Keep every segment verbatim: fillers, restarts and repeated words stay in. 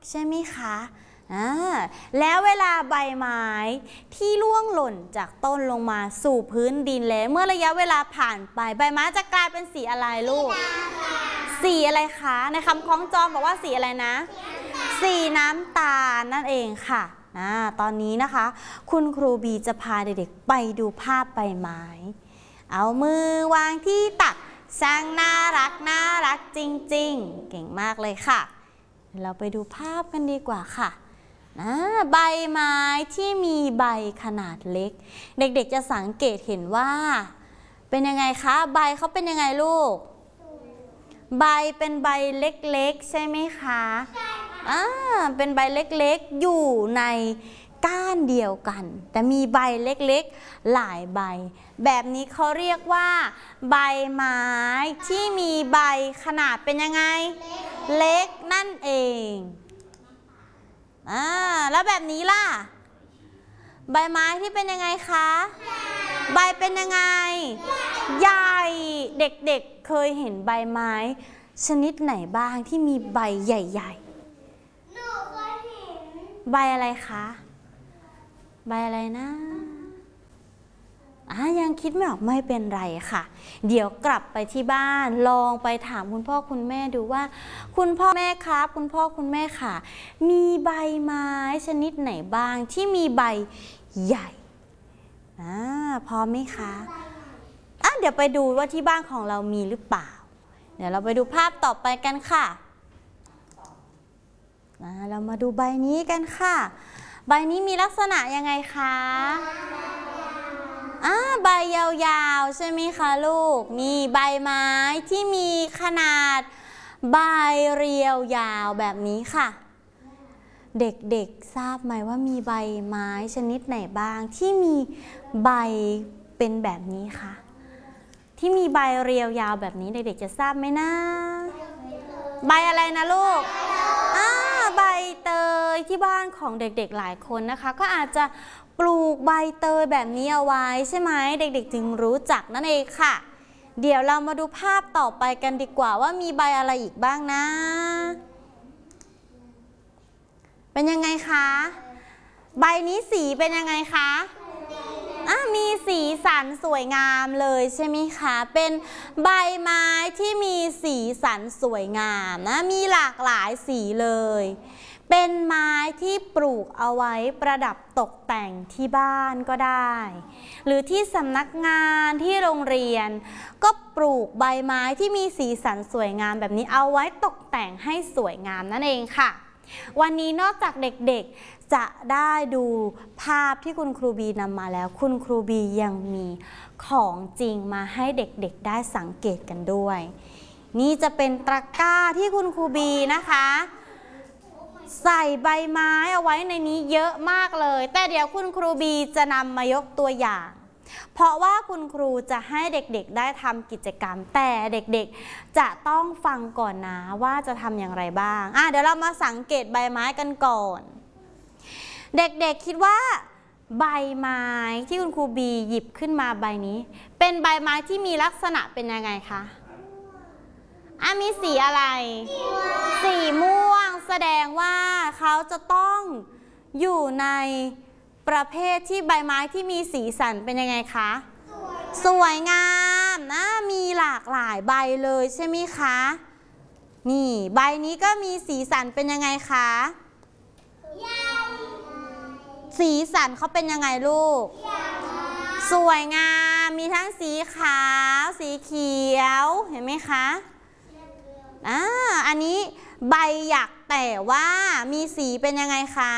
ใช่ไหมคะอ่าแล้วเวลาใบไม้ที่ร่วงหล่นจากต้นลงมาสู่พื้นดินแล้วเมื่อระยะเวลาผ่านไปใบไม้จะกลายเป็นสีอะไรลูกสีอะไรคะในคำคล้องจองบอกว่าสีอะไรนะสีน้ำตาลนั่นเองค่ะอ่าตอนนี้นะคะคุณครูบีจะพาเด็กๆไปดูภาพใบไม้เอามือวางที่ตักช่างน่ารักน่ารักจริงๆเก่งมากเลยค่ะเราไปดูภาพกันดีกว่าค่ะใบไม้ที่มีใบขนาดเล็กเด็กๆจะสังเกตเห็นว่าเป็นยังไงคะใบเขาเป็นยังไงลูกใบเป็นใบเล็กๆใช่ไหมคะอ่าเป็นใบเล็กๆอยู่ในก้านเดียวกันแต่มีใบเล็กๆหลายใบแบบนี้เขาเรียกว่าใบไม้ที่มีใบขนาดเป็นยังไงเล็กนั่นเองอ่าแล้วแบบนี้ล่ะใบไม้ที่เป็นยังไงคะใบเป็นยังไงใหญ่เด็กๆ เ, เคยเห็นใบไม้ชนิดไหนบ้างที่มีใบใหญ่ๆหนูเคยเห็นใบอะไรคะใบอะไรนะอ่ายังคิดไม่ออกไม่เป็นไรค่ะเดี๋ยวกลับไปที่บ้านลองไปถามคุณพ่อคุณแม่ดูว่าคุณพ่อแม่ครับคุณพ่อคุณแม่ค่ะมีใบไม้ชนิดไหนบ้างที่มีใบใหญ่อ่าพอไหมคะอ่ะเดี๋ยวไปดูว่าที่บ้านของเรามีหรือเปล่าเดี๋ยวเราไปดูภาพต่อไปกันค่ะอ่าเรามาดูใบนี้กันค่ะใบนี้มีลักษณะยังไงคะอ่าใบยาวๆใช่ไหมคะลูกมีใบไม้ที่มีขนาดใบเรียวยาวแบบนี้ค่ะเด็กๆทราบไหมว่ามีใบไม้ชนิดไหนบ้างที่มีใบเป็นแบบนี้คะที่มีใบเรียวยาวแบบนี้เด็กๆจะทราบไหมนะใบอะไรนะลูกอ่าใบเตยที่บ้านของเด็กๆหลายคนนะคะก็อาจจะปลูกใบเตยแบบนี้เอาไว้ใช่ไหมเด็กๆจึงรู้จักนั่นเองค่ะเดี๋ยวเรามาดูภาพต่อไปกันดีกว่าว่ามีใบอะไรอีกบ้างนะเป็นยังไงคะใบนี้สีเป็นยังไงคะอ่ะมีสีสันสวยงามเลยใช่ไหมคะเป็นใบไม้ที่มีสีสันสวยงามนะมีหลากหลายสีเลยเป็นไม้ที่ปลูกเอาไว้ประดับตกแต่งที่บ้านก็ได้หรือที่สำนักงานที่โรงเรียนก็ปลูกใบไม้ที่มีสีสันสวยงามแบบนี้เอาไว้ตกแต่งให้สวยงามนั่นเองค่ะวันนี้นอกจากเด็กๆจะได้ดูภาพที่คุณครูบีนำมาแล้วคุณครูบียังมีของจริงมาให้เด็กๆได้สังเกตกันด้วยนี่จะเป็นตะกร้าที่คุณครูบีนะคะใส่ใบไม้เอาไว้ในนี้เยอะมากเลยแต่เดี๋ยวคุณครูบีจะนำมายกตัวอย่างเพราะว่าคุณครูจะให้เด็กๆได้ทำกิจกรรมแต่เด็กๆจะต้องฟังก่อนนะว่าจะทำอย่างไรบ้างอ่ะเดี๋ยวเรามาสังเกตใบไม้กันก่อนเด็กๆคิดว่าใบไม้ที่คุณครูบีหยิบขึ้นมาใบนี้เป็นใบไม้ที่มีลักษณะเป็นยังไงคะอ่ะมีสีอะไรสีม่วงแสดงว่าเขาจะต้องอยู่ในประเภทที่ใบไม้ที่มีสีสันเป็นยังไงคะสวยงามนะมีหลากหลายใบเลยใช่ไหมคะนี่ใบนี้ก็มีสีสันเป็นยังไงคะสีสันเขาเป็นยังไงลูกสวยงามมีทั้งสีขาวสีเขียวเห็นไหมคะอ่าอันนี้ใบหยักแต่ว่ามีสีเป็นยังไงคะ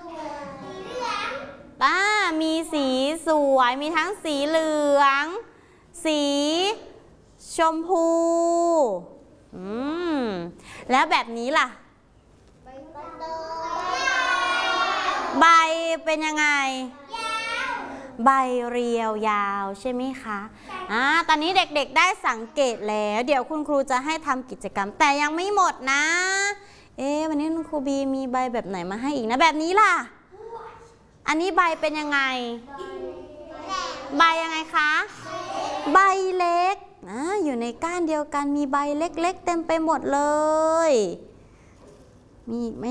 อ่ามีสีสวยมีทั้งสีเหลืองสีชมพูอืมแล้วแบบนี้ล่ะใบเป็นยังไงใบเรียวยาวใช่ไหมคะอ่าตอนนี้เด็กๆได้สังเกตแล้วเดี๋ยวคุณครูจะให้ทำกิจกรรมแต่ยังไม่หมดนะเอ๊ะวันนี้คุณครูบีมีใบแบบไหนมาให้อีกนะแบบนี้ล่ะอันนี้ใบเป็นยังไงใบยังไงคะใบเล็กอ่าอยู่ในก้านเดียวกันมีใบเล็กๆเต็มไปหมดเลยมีอีกไหม